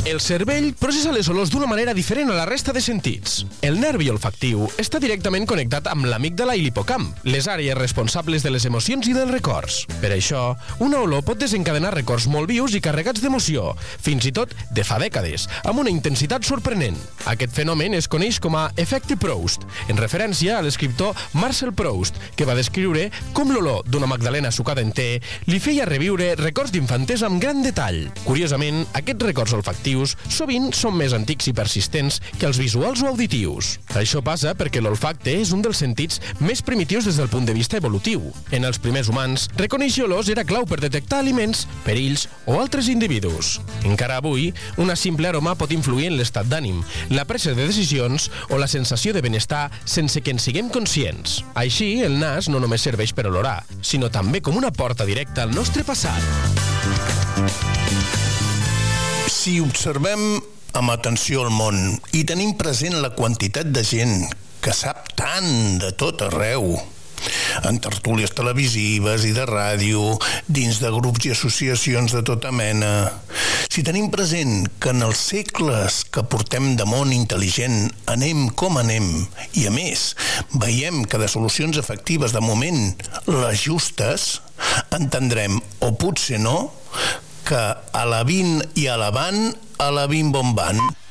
El cervell processa les olors d'una manera diferent a la resta de sentits. El nervi olfactiu està directament connectat amb l'amígdala i l'hipocamp, les àrees responsables de les emocions i dels records. Per això, una olor pot desencadenar records molt vius i carregats d'emoció, fins i tot de fa dècades, amb una intensitat sorprenent. Aquest fenomen es coneix com a efecte Proust, en referència a l'escriptor Marcel Proust, que va descriure com l'olor d'una magdalena sucada en te li feia reviure records d'infantesa amb gran detall. Curiosament, aquests records olfactius sovint són més antics i persistents que els visuals o auditius. Això passa perquè l'olfacte és un dels sentits més primitius des del punt de vista evolutiu. En els primers humans, reconèixer olors era clau per detectar aliments, perills o altres individus. Encara avui, una simple aroma pot influir en l'estat d'ànim, la presa de decisions o la sensació de benestar sense que en siguem conscients. Així, el nas no només serveix per olorar, sinó també com una porta directa al nostre passat. Si observem amb atenció el món i tenim present la quantitat de gent que sap tant de tot arreu, en tertúlies televisives i de ràdio, dins de grups i associacions de tota mena, si tenim present que en els segles que portem de món intel·ligent anem com anem i, a més, veiem que de solucions efectives de moment les justes, entendrem, o potser no, que a la vint i a la van, a la vint bon van.